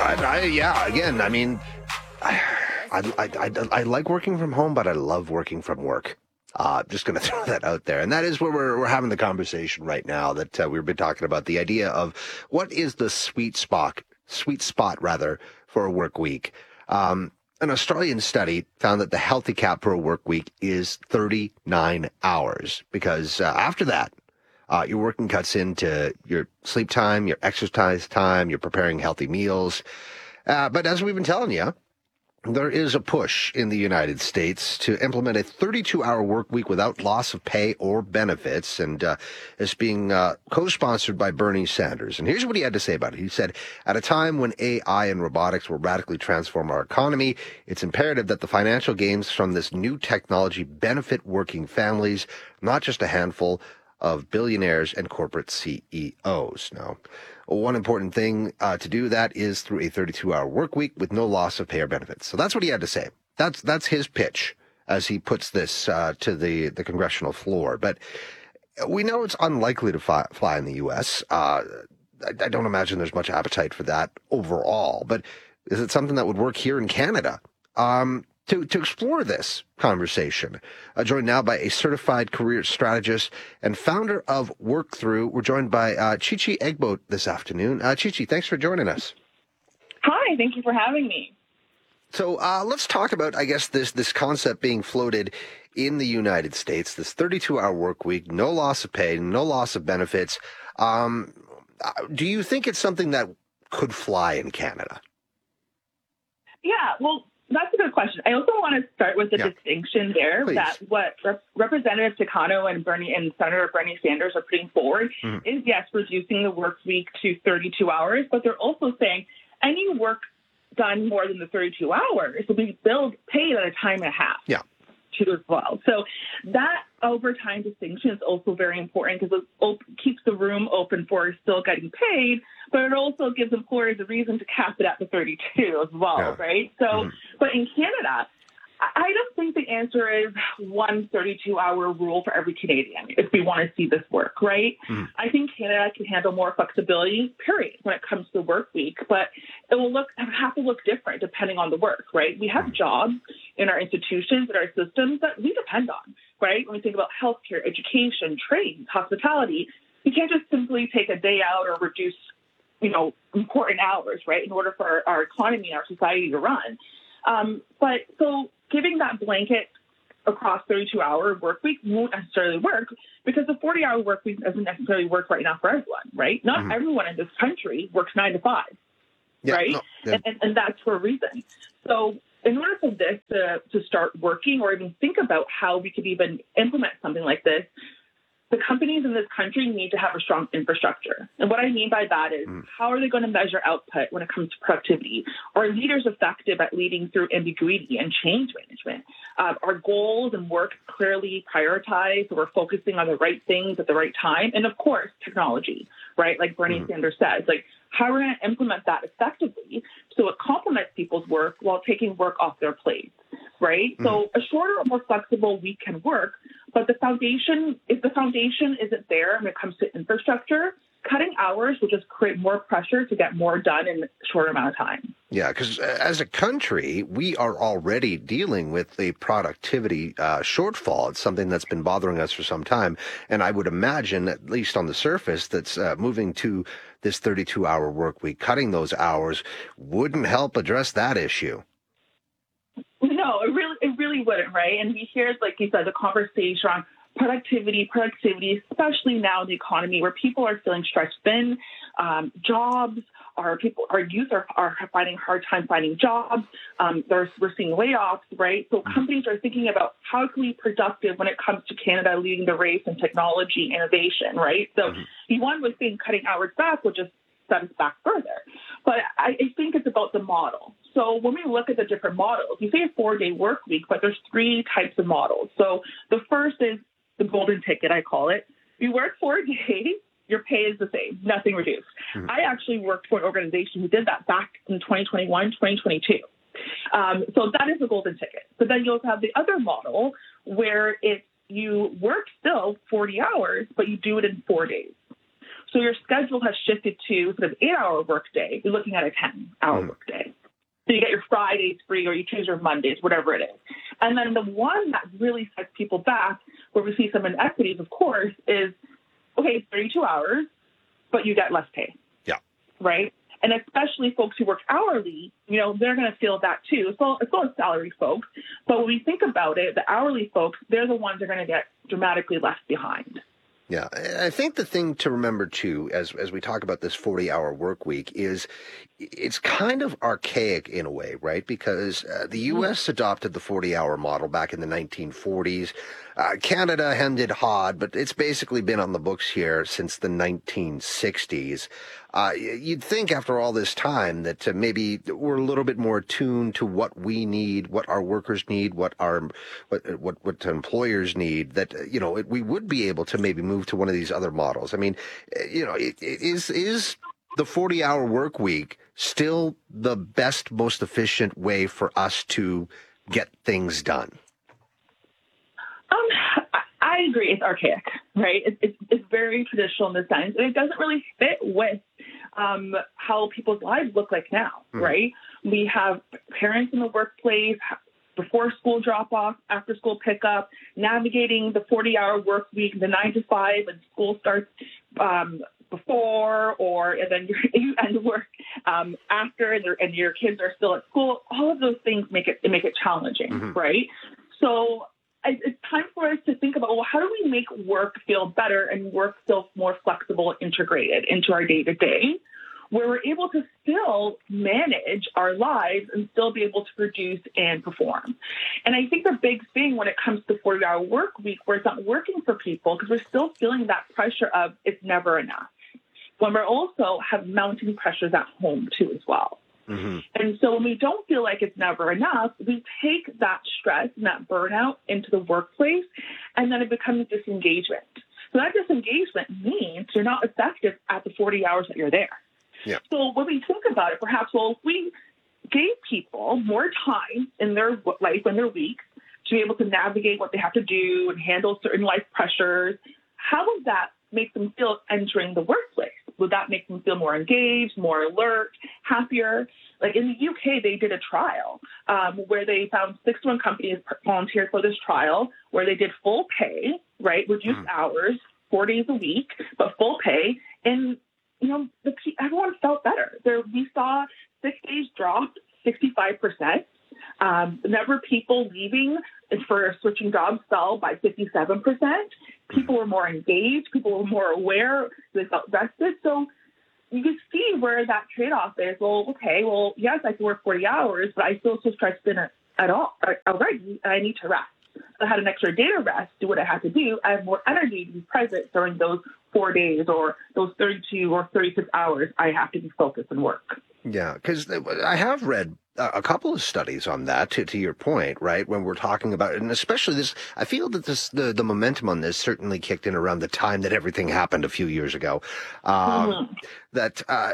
Again, I mean, I like working from home, but I love working from work. Just going to throw that out there. And that is where we're having the conversation right now that we've been talking about, the idea of what is the sweet spot rather, for a work week. An Australian study found that the healthy cap for a work week is 39 hours because after that, your working cuts into your sleep time, your exercise time, you're preparing healthy meals. But as we've been telling you, there is a push in the United States to implement a 32-hour work week without loss of pay or benefits, and it's being co-sponsored by Bernie Sanders. And here's what he had to say about it. He said, at a time when AI and robotics will radically transform our economy, it's imperative that the financial gains from this new technology benefit working families, not just a handful of billionaires and corporate CEOs. Now, one important thing to do that is through a 32-hour work week with no loss of pay or benefits. So that's what he had to say. That's his pitch as he puts this to the congressional floor. But we know it's unlikely to fly in the U.S. I don't imagine there's much appetite for that overall. But is it something that would work here in Canada? To explore this conversation, joined now by a certified career strategist and founder of WorkThrough, we're joined by Chi-Chi Egbo this afternoon. Chi-Chi, thanks for joining us. Hi, thank you for having me. So let's talk about, I guess, this concept being floated in the United States, this 32-hour work week, no loss of pay, no loss of benefits. Do you think it's something that could fly in Canada? Yeah, well, that's a good question. I also want to start with the distinction there. Please. That what Representative Takano and Senator Bernie Sanders are putting forward is, yes, reducing the work week to 32 hours, but they're also saying any work done more than the 32 hours will be paid at a time and a half. Yeah. Too as well. So that overtime distinction is also very important because it keeps the room open for still getting paid, but it also gives employers a reason to cap it at the 32 as well, right? So, but in Canada, I don't think the answer is one 32-hour rule for every Canadian if we want to see this work, right? I think Canada can handle more flexibility, period, when it comes to the work week, but it will have to look different depending on the work, right? We have jobs in our institutions, in our systems that we depend on, right? When we think about healthcare, education, trade, hospitality, you can't just simply take a day out or reduce, important hours, right, in order for our economy and our society to run. But so giving that blanket across 32-hour work week won't necessarily work because the 40-hour work week doesn't necessarily work right now for everyone, right? Not everyone in this country works 9 to 5, right? No. And that's for a reason. So in order for this to start working or even think about how we could even implement something like this, the companies in this country need to have a strong infrastructure. And what I mean by that is how are they going to measure output when it comes to productivity? Are leaders effective at leading through ambiguity and change management? Are goals and work clearly prioritized? So we're focusing on the right things at the right time? And of course, technology, right? Like Bernie Sanders says, like how are we going to implement that effectively so it complements people's work while taking work off their plates, right? So a shorter or more flexible week can work, but if the foundation isn't there when it comes to infrastructure, cutting hours will just create more pressure to get more done in a shorter amount of time. Yeah, because as a country, we are already dealing with a productivity shortfall. It's something that's been bothering us for some time. And I would imagine, at least on the surface, that's moving to this 32-hour work week, cutting those hours wouldn't help address that issue. No, it really wouldn't, right? And we hear, like you said, the conversation on productivity, especially now in the economy where people are feeling stretched thin, jobs, our youth are finding a hard time finding jobs. We're seeing layoffs, right? So companies are thinking about how can we be productive when it comes to Canada leading the race in technology innovation, right? So one would think cutting hours back would just set us back further. But I think it's about the model. So when we look at the different models, you say a 4-day work week, but there's 3 types of models. So the first is the golden ticket, I call it. You work 4 days, your pay is the same, nothing reduced. I actually worked for an organization who did that back in 2021, 2022. So that is the golden ticket. But then you also have the other model where you work still 40 hours, but you do it in 4 days. So your schedule has shifted to sort of 8-hour workday. You're looking at a 10-hour workday. So you get your Fridays free or you choose your Mondays, whatever it is. And then the one that really sets people back, where we see some inequities, of course, is, okay, 32 hours, but you get less pay. Yeah. Right? And especially folks who work hourly, they're going to feel that too. So as well as salary folks. But when we think about it, the hourly folks, they're the ones that are going to get dramatically left behind. Yeah, I think the thing to remember, too, as we talk about this 40-hour work week, is it's kind of archaic in a way, right? Because the U.S. adopted the 40-hour model back in the 1940s. Canada hemmed hawed, but it's basically been on the books here since the 1960s. You'd think after all this time that maybe we're a little bit more attuned to what we need, what our workers need, what employers need, that, we would be able to maybe move to one of these other models. I mean, is the 40-hour work week still the best, most efficient way for us to get things done? I agree. It's archaic, right? It's very traditional in the sense, and it doesn't really fit with how people's lives look like now, right? We have parents in the workplace, before school drop-off, after school pickup, navigating the 40-hour work week, the 9 to 5, and school starts before, and then you end work after, and your kids are still at school. All of those things make it challenging, right? So it's time for us to think about, well, how do we make work feel better and work feel more flexible and integrated into our day-to-day, where we're able to still manage our lives and still be able to produce and perform. And I think the big thing when it comes to 40-hour work week, where it's not working for people, because we're still feeling that pressure of it's never enough, when we're also have mounting pressures at home too as well. And so when we don't feel like it's never enough, we take that stress and that burnout into the workplace, and then it becomes disengagement. So that disengagement means you're not effective at the 40 hours that you're there. Yeah. So when we think about it, perhaps, well, if we gave people more time in their life and their week to be able to navigate what they have to do and handle certain life pressures, how would that make them feel entering the workplace? Would that make them feel more engaged, more alert, happier? Like in the UK, they did a trial where they found 61 companies volunteered for this trial, where they did full pay, right, reduced hours, 4 days a week, but full pay. And, everyone felt better. We saw 6 days drop 65%. Never people leaving for switching jobs fell by 57%. People were more engaged. People were more aware. They felt rested. So you can see where that trade-off is. Well, okay, yes, I can work 40 hours, but I feel so stressed in it already. I need to rest. I had an extra day to rest, do what I had to do. I have more energy to be present during those 4 days or those 32 or 36 hours I have to be focused and work. Yeah, because I have read a couple of studies on that, to your point, right? When we're talking about it, and especially this, I feel that the momentum on this certainly kicked in around the time that everything happened a few years ago. That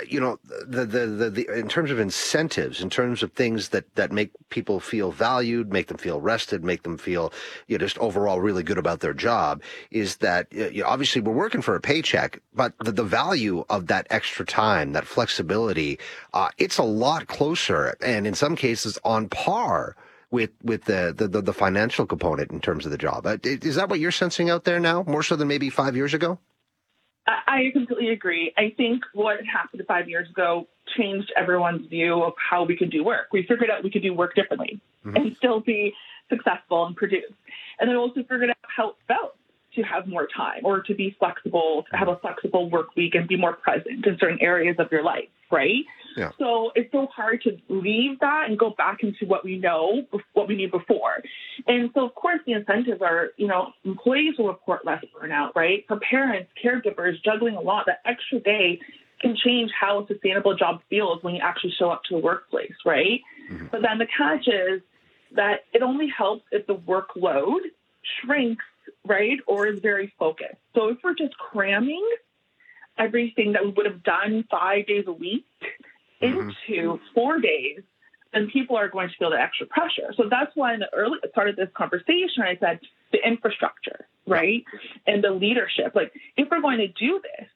the in terms of incentives, in terms of things that make people feel valued, make them feel rested, make them feel just overall really good about their job, is that obviously we're working for a paycheck, but the value of that extra time, that flexibility, it's a lot closer, and in some cases on par with the financial component in terms of the job. Is that what you're sensing out there now, more so than maybe 5 years ago? I completely agree. I think what happened 5 years ago changed everyone's view of how we could do work. We figured out we could do work differently and still be successful and produce. And then also figured out how it felt to have more time or to be flexible, to have a flexible work week and be more present in certain areas of your life, right? Yeah. So it's so hard to leave that and go back into what we know, what we knew before. And so, of course, the incentives are, employees will report less burnout, right? For parents, caregivers, juggling a lot, that extra day can change how a sustainable job feels when you actually show up to the workplace, right? But then the catch is that it only helps if the workload shrinks, right, or is very focused. So if we're just cramming everything that we would have done 5 days a week into 4 days, then people are going to feel the extra pressure. So that's why in the early part of this conversation, I said the infrastructure, right, and the leadership. Like, if we're going to do this,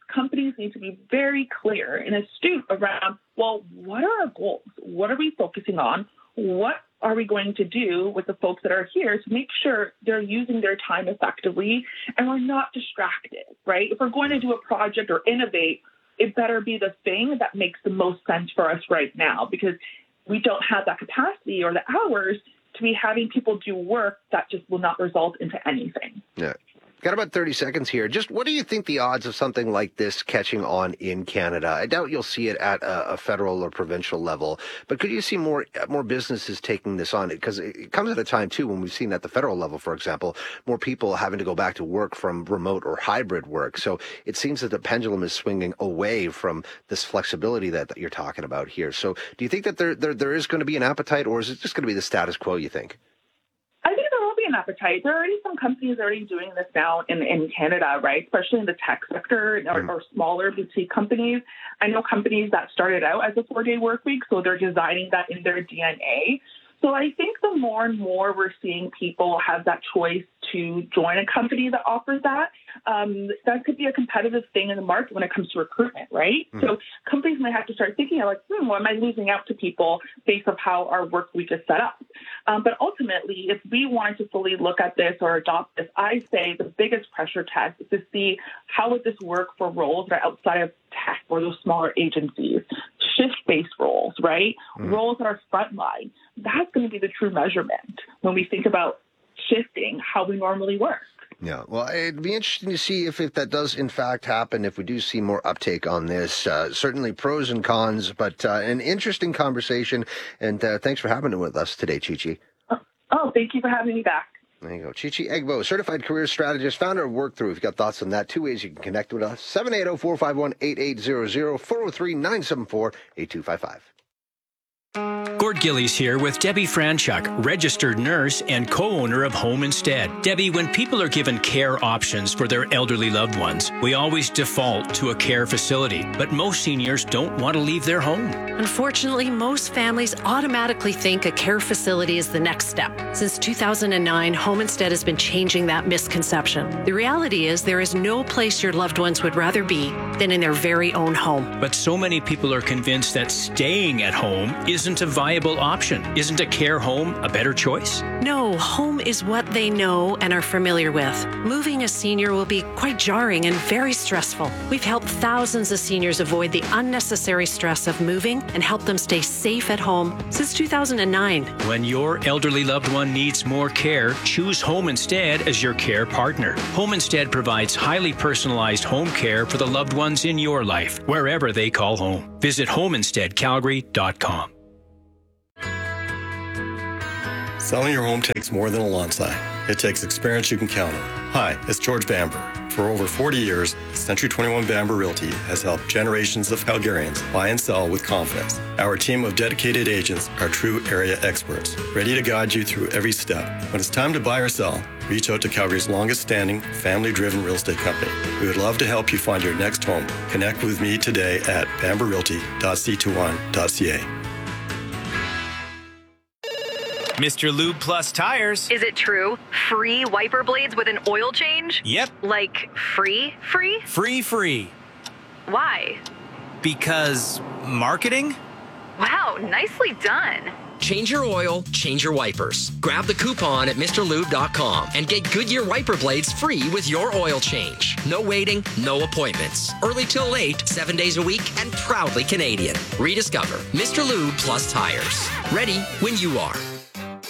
companies need to be very clear and astute around, well, what are our goals? What are we focusing on? What are we going to do with the folks that are here to make sure they're using their time effectively and we're not distracted, right? If we're going to do a project or innovate, it better be the thing that makes the most sense for us right now, because we don't have that capacity or the hours to be having people do work that just will not result into anything. Yeah. Got about 30 seconds here. Just what do you think the odds of something like this catching on in Canada? I doubt you'll see it at a federal or provincial level, but could you see more businesses taking this on? Because it comes at a time, too, when we've seen at the federal level, for example, more people having to go back to work from remote or hybrid work. So it seems that the pendulum is swinging away from this flexibility that you're talking about here. So do you think that there is going to be an appetite, or is it just going to be the status quo, you think? I think there will be an appetite. There are already some companies already doing this now in Canada, right? Especially in the tech sector or smaller boutique companies. I know companies that started out as a 4-day work week, so they're designing that in their DNA. So I think the more and more we're seeing people have that choice to join a company that offers that, that could be a competitive thing in the market when it comes to recruitment, right? So companies might have to start thinking, like, well, am I losing out to people based on how our work week is set up? But ultimately, if we wanted to fully look at this or adopt this, I say the biggest pressure test is to see how would this work for roles that are outside of tech or those smaller agencies, shift-based roles, right? Roles that are frontline. That's going to be the true measurement when we think about shifting how we normally work. Yeah, well, it'd be interesting to see if that does in fact happen, if we do see more uptake on this. Certainly pros and cons, but an interesting conversation. And thanks for having it with us today, Chi-Chi. Oh, thank you for having me back. There you go. Chi-Chi Egbo, certified career strategist, founder of WorkThrough. If you've got thoughts on that, 2 ways you can connect with us. 780-451-8800, 403-974-8255. Gord Gillies here with Debbie Franchuk, registered nurse and co-owner of Home Instead. Debbie, when people are given care options for their elderly loved ones, we always default to a care facility, but most seniors don't want to leave their home. Unfortunately, most families automatically think a care facility is the next step. Since 2009, Home Instead has been changing that misconception. The reality is there is no place your loved ones would rather be than in their very own home. But so many people are convinced that staying at home isn't a viable option. Isn't a care home a better choice? No, home is what they know and are familiar with. Moving a senior will be quite jarring and very stressful. We've helped thousands of seniors avoid the unnecessary stress of moving and help them stay safe at home since 2009. When your elderly loved one needs more care, choose Home Instead as your care partner. Home Instead provides highly personalized home care for the loved ones in your life, wherever they call home. Visit homeinsteadcalgary.com. Selling your home takes more than a lawn sign. It takes experience you can count on. Hi, it's George Bamber. For over 40 years, Century 21 Bamber Realty has helped generations of Calgarians buy and sell with confidence. Our team of dedicated agents are true area experts, ready to guide you through every step. When it's time to buy or sell, reach out to Calgary's longest-standing, family-driven real estate company. We would love to help you find your next home. Connect with me today at bamberrealty.c21.ca. Mr. Lube Plus Tires. Is it true? Free wiper blades with an oil change? Yep. Like free? Free. Why? Because marketing? Wow, nicely done. Change your oil, change your wipers. Grab the coupon at MrLube.com and get Goodyear wiper blades free with your oil change. No waiting, no appointments. Early till late, 7 days a week, and proudly Canadian. Rediscover Mr. Lube Plus Tires. Ready when you are.